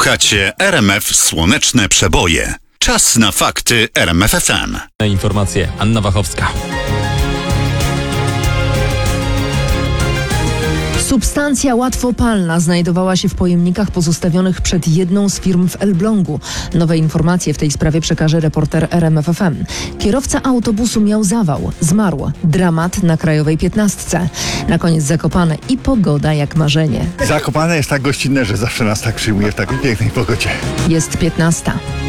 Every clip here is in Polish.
Słuchacie RMF Słoneczne Przeboje. Czas na fakty RMF FM. Informacje Anna Wachowska. Substancja łatwopalna znajdowała się w pojemnikach pozostawionych przed jedną z firm w Elblągu. Nowe informacje w tej sprawie przekaże reporter RMF FM. Kierowca autobusu miał zawał. Zmarł. Dramat na Krajowej 15. Na koniec Zakopane i pogoda jak marzenie. Zakopane jest tak gościnne, że zawsze nas tak przyjmuje w takiej pięknej pogodzie. Jest 15.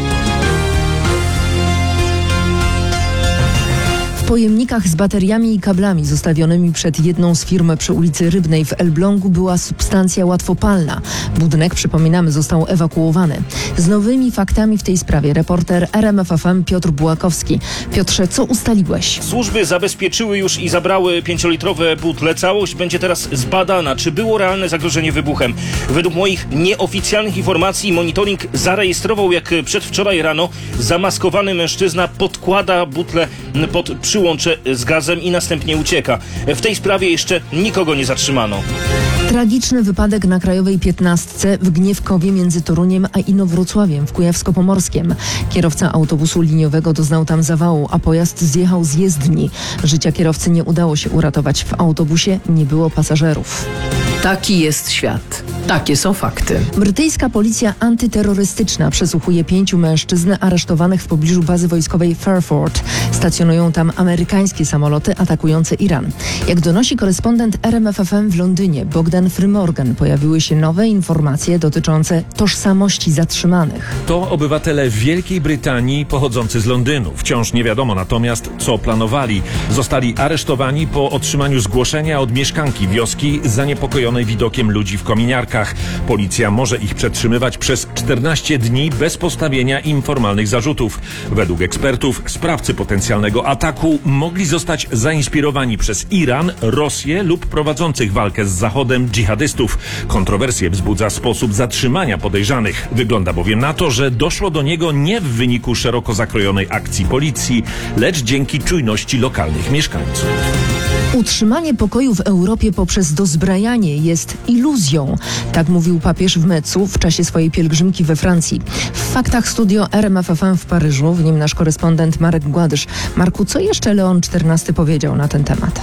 W pojemnikach z bateriami i kablami zostawionymi przed jedną z firm przy ulicy Rybnej w Elblągu była substancja łatwopalna. Budynek, przypominamy, został ewakuowany. Z nowymi faktami w tej sprawie reporter RMF FM Piotr Bułakowski. Piotrze, co ustaliłeś? Służby zabezpieczyły już i zabrały 5-litrowe butle. Całość będzie teraz zbadana, czy było realne zagrożenie wybuchem. Według moich nieoficjalnych informacji monitoring zarejestrował, jak przedwczoraj rano zamaskowany mężczyzna podkłada butlę pod przyłącze z gazem i następnie ucieka. W tej sprawie jeszcze nikogo nie zatrzymano. Tragiczny wypadek na Krajowej 15 w Gniewkowie między Toruniem a Inowrocławiem w Kujawsko-Pomorskiem. Kierowca autobusu liniowego doznał tam zawału, a pojazd zjechał z jezdni. Życia kierowcy nie udało się uratować. W autobusie nie było pasażerów. Taki jest świat. Takie są fakty. Brytyjska policja antyterrorystyczna przesłuchuje 5 mężczyzn aresztowanych w pobliżu bazy wojskowej Fairford. Stacjonują tam amerykańskie samoloty atakujące Iran. Jak donosi korespondent RMF FM w Londynie Bogdan Frymorgan, pojawiły się nowe informacje dotyczące tożsamości zatrzymanych. To obywatele Wielkiej Brytanii pochodzący z Londynu. Wciąż nie wiadomo natomiast, co planowali. Zostali aresztowani po otrzymaniu zgłoszenia od mieszkanki wioski zaniepokojonej widokiem ludzi w kominiarkach. Policja może ich przetrzymywać przez 14 dni bez postawienia im formalnych zarzutów. Według ekspertów sprawcy potencjalnego ataku mogli zostać zainspirowani przez Iran, Rosję lub prowadzących walkę z Zachodem dżihadystów. Kontrowersje wzbudza sposób zatrzymania podejrzanych. Wygląda bowiem na to, że doszło do niego nie w wyniku szeroko zakrojonej akcji policji, lecz dzięki czujności lokalnych mieszkańców. Utrzymanie pokoju w Europie poprzez dozbrajanie jest iluzją. Tak mówił papież w Metzu w czasie swojej pielgrzymki we Francji. W faktach studio RMF FM w Paryżu, w nim nasz korespondent Marek Gładysz. Marku, co jeszcze Leon XIV powiedział na ten temat?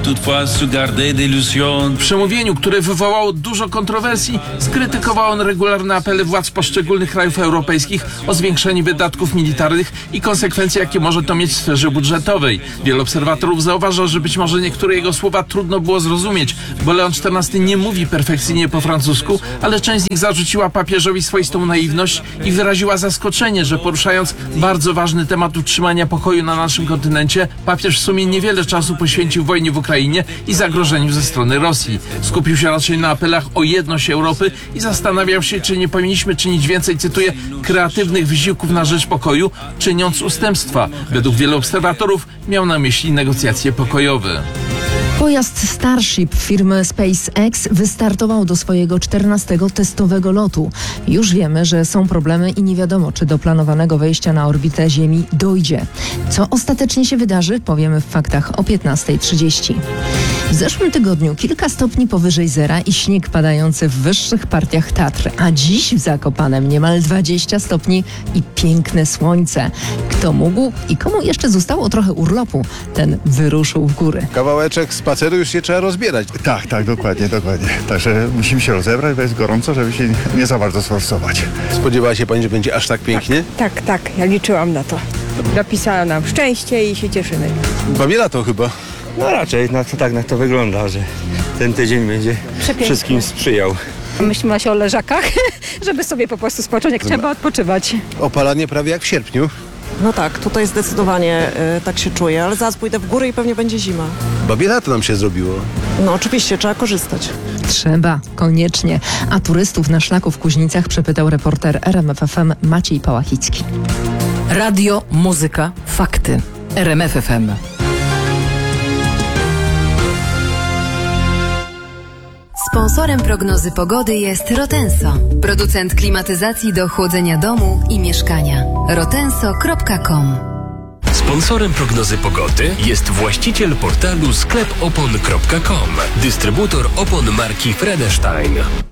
W przemówieniu, które wywołało dużo kontrowersji, skrytykował on regularne apele władz poszczególnych krajów europejskich o zwiększenie wydatków militarnych i konsekwencje, jakie może to mieć w sferze budżetowej. Wielu obserwatorów zauważa, że być może niektóre jego słowa trudno było zrozumieć, bo Leon XIV nie mówi perfekcyjnie po francusku, ale część z nich zarzuciła papieżowi swoistą naiwność i wyraziła zaskoczenie, że poruszając bardzo ważny temat utrzymania pokoju na naszym kontynencie, papież w sumie niewiele czasu poświęcił wojnie w Ukrainie i zagrożeniu ze strony Rosji. Skupił się raczej na apelach o jedność Europy i zastanawiał się, czy nie powinniśmy czynić więcej, cytuję, kreatywnych wysiłków na rzecz pokoju, czyniąc ustępstwa. Według wielu obserwatorów miał na myśli negocjacje pokojowe. Pojazd Starship firmy SpaceX wystartował do swojego 14. testowego lotu. Już wiemy, że są problemy i nie wiadomo, czy do planowanego wejścia na orbitę Ziemi dojdzie. Co ostatecznie się wydarzy, powiemy w faktach o 15:30. W zeszłym tygodniu kilka stopni powyżej zera i śnieg padający w wyższych partiach Tatr, a dziś w Zakopanem niemal 20 stopni i piękne słońce. Kto mógł i komu jeszcze zostało trochę urlopu, ten wyruszył w góry. Kawałeczek spaceru już się trzeba rozbierać. Tak, dokładnie. Także musimy się rozebrać, bo jest gorąco, żeby się nie za bardzo sforsować. Spodziewała się pani, że będzie aż tak pięknie? Tak, ja liczyłam na to. Napisała nam szczęście i się cieszymy. Bawię lato chyba. No raczej, na to wygląda, że ten tydzień będzie wszystkim sprzyjał. Myślimy się o leżakach, żeby sobie po prostu spocząć, jak trzeba odpoczywać. Opalanie prawie jak w sierpniu. No tak, tutaj zdecydowanie tak się czuję, ale zaraz pójdę w górę i pewnie będzie zima. Bawię lato nam się zrobiło. No oczywiście, trzeba korzystać. Trzeba, koniecznie. A turystów na szlaku w Kuźnicach przepytał reporter RMF FM Maciej Pałachicki. Radio, muzyka, fakty. RMF FM. Sponsorem prognozy pogody jest Rotenso, producent klimatyzacji do chłodzenia domu i mieszkania. rotenso.com. Sponsorem prognozy pogody jest właściciel portalu sklepopon.com, dystrybutor opon marki Fredestein.